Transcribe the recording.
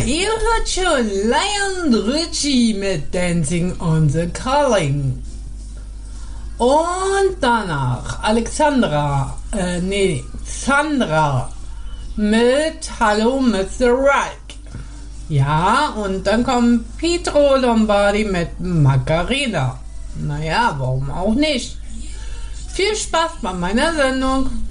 ihr hört schon Lion Richie mit Dancing on the Calling. Und danach Sandra mit Hallo Mr. Right. Ja, und dann kommt Pietro Lombardi mit Macarena. Naja, warum auch nicht? Viel Spaß bei meiner Sendung.